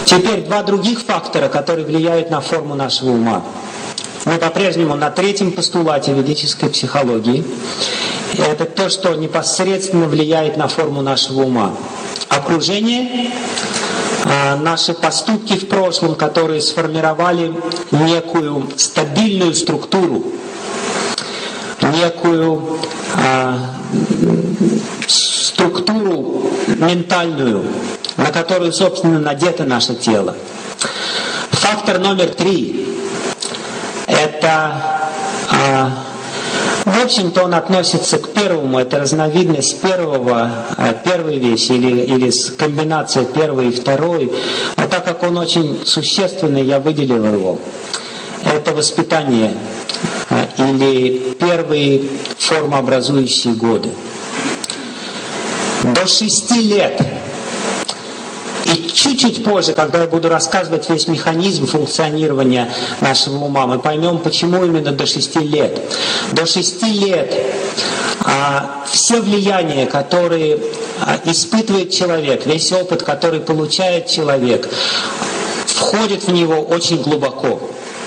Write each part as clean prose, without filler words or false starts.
Теперь два других фактора, которые влияют на форму нашего ума. Мы по-прежнему на третьем постулате ведической психологии. Это то, что непосредственно влияет на форму нашего ума. Окружение, наши поступки в прошлом, которые сформировали некую стабильную структуру, некую структуру ментальную, на которую, собственно, надето наше тело. Фактор номер 3 – это, в общем-то, он относится к первому, это разновидность первой вещи или комбинация первой и второй. Но так как он очень существенный, я выделил его. Это воспитание или первые формообразующие годы. До 6 лет. И чуть-чуть позже, когда я буду рассказывать весь механизм функционирования нашего ума, мы поймем, почему именно до 6 лет. До 6 лет все влияния, которые испытывает человек, весь опыт, который получает человек, входит в него очень глубоко.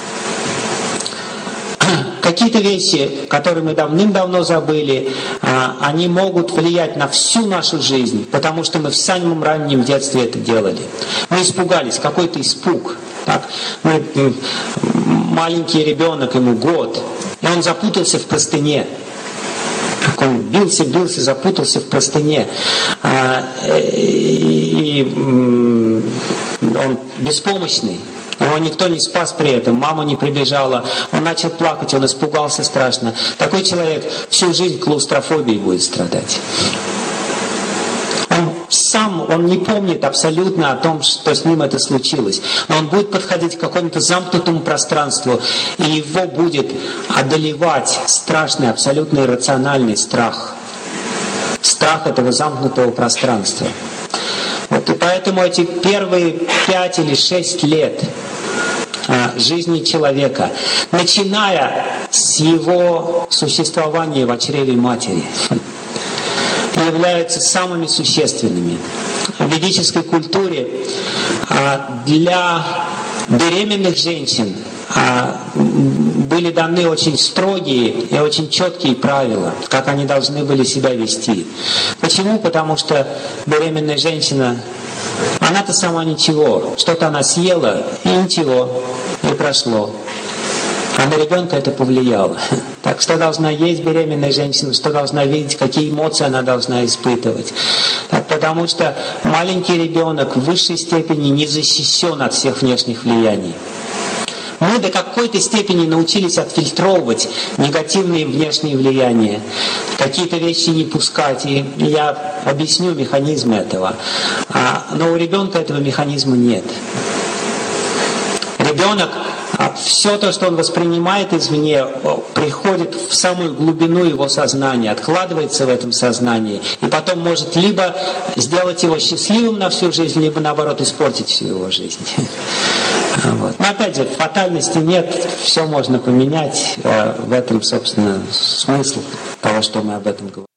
Какие-то вещи, которые мы давным-давно забыли, они могут влиять на всю нашу жизнь, потому что мы в самом раннем детстве это делали. Мы испугались, какой-то испуг. Так? Маленький ребенок, ему год, и он запутался в простыне. Он бился, запутался в простыне. И он беспомощный. Его никто не спас при этом, мама не прибежала, он начал плакать, он испугался страшно. Такой человек всю жизнь клаустрофобией будет страдать. Он не помнит абсолютно о том, что с ним это случилось. Но он будет подходить к какому-то замкнутому пространству, и его будет одолевать страшный, абсолютно иррациональный страх. Страх этого замкнутого пространства. Вот, и поэтому эти первые 5 или 6 лет жизни человека, начиная с его существования в чреве матери, являются самыми существенными. В ведической культуре для беременных женщин были даны очень строгие и очень четкие правила, как они должны были себя вести. Почему? Потому что беременная женщина, она-то сама ничего, что-то она съела, и ничего, и прошло. А на ребенка это повлияло. Так, что должна есть беременная женщина, что должна видеть, какие эмоции она должна испытывать. Так, потому что маленький ребенок в высшей степени не защищен от всех внешних влияний. Мы до какой-то степени научились отфильтровывать негативные внешние влияния, какие-то вещи не пускать, и я объясню механизм этого. Но у ребенка этого механизма нет. Ребенок, все то, что он воспринимает извне, приходит в самую глубину его сознания, откладывается в этом сознании, и потом может либо сделать его счастливым на всю жизнь, либо наоборот испортить всю его жизнь. Вот. Но опять же, фатальности нет, все можно поменять. В этом, собственно, смысл того, что мы об этом говорим.